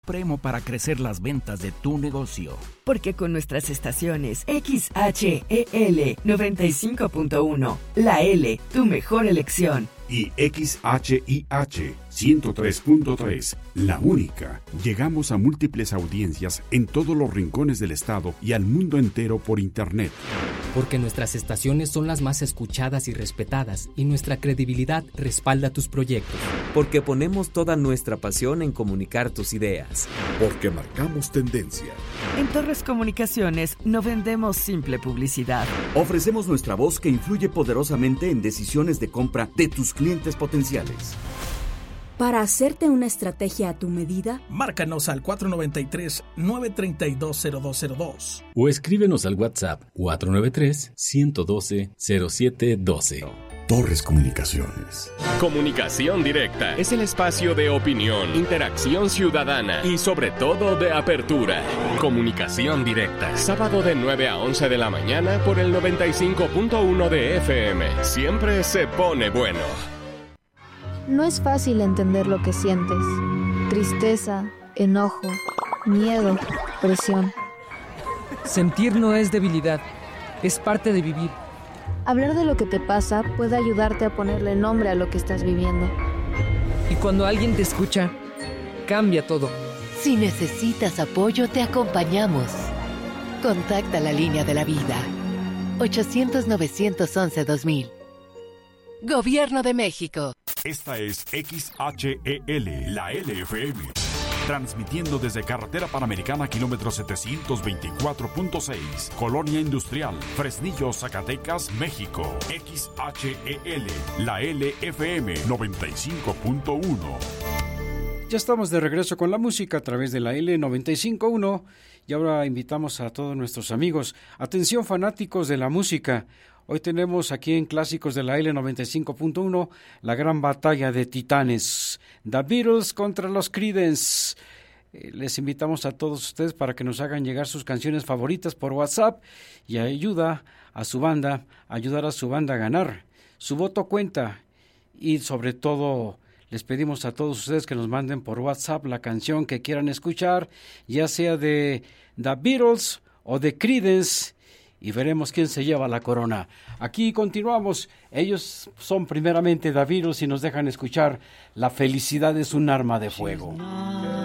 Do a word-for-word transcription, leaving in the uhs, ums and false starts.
Premo para crecer las ventas de tu negocio. Porque con nuestras estaciones X H E L noventa y cinco punto uno, la L, tu mejor elección. Y X H I H ciento tres punto tres, la única. Llegamos a múltiples audiencias en todos los rincones del estado y al mundo entero por internet. Porque nuestras estaciones son las más escuchadas y respetadas y nuestra credibilidad respalda tus proyectos. Porque ponemos toda nuestra pasión en comunicar tus ideas. Porque marcamos tendencia. En Torres Comunicaciones no vendemos simple publicidad. Ofrecemos nuestra voz que influye poderosamente en decisiones de compra de tus clientes potenciales. Para hacerte una estrategia a tu medida, márcanos al cuatro nueve tres, nueve tres dos, cero dos cero dos. O escríbenos al WhatsApp cuatro nueve tres, uno uno dos, cero siete uno dos. Torres Comunicaciones. Comunicación Directa es el espacio de opinión, interacción ciudadana y sobre todo de apertura. Comunicación Directa, sábado de nueve a once de la mañana por el noventa y cinco punto uno de F M. Siempre se pone bueno. No es fácil entender lo que sientes. Tristeza, enojo, miedo, presión. Sentir no es debilidad, es parte de vivir. Hablar de lo que te pasa puede ayudarte a ponerle nombre a lo que estás viviendo. Y cuando alguien te escucha, cambia todo. Si necesitas apoyo, te acompañamos. Contacta la línea de la vida. ochocientos, novecientos once, dos mil. Gobierno de México. Esta es X H E L, la L F M. Transmitiendo desde Carretera Panamericana, kilómetro setecientos veinticuatro punto seis, Colonia Industrial, Fresnillo, Zacatecas, México. X H E L, la L F M noventa y cinco punto uno. Ya estamos de regreso con la música a través de la L noventa y cinco punto uno y ahora invitamos a todos nuestros amigos. Atención, fanáticos de la música. Hoy tenemos aquí en Clásicos de la L noventa y cinco punto uno la gran batalla de titanes. The Beatles contra los Creedence. Eh, les invitamos a todos ustedes para que nos hagan llegar sus canciones favoritas por WhatsApp y ayuda a su banda, ayudar a su banda a ganar. Su voto cuenta y sobre todo les pedimos a todos ustedes que nos manden por WhatsApp la canción que quieran escuchar, ya sea de The Beatles o de Creedence, y veremos quién se lleva la corona. Aquí continuamos. Ellos son primeramente The Beatles y nos dejan escuchar La felicidad es un arma de fuego.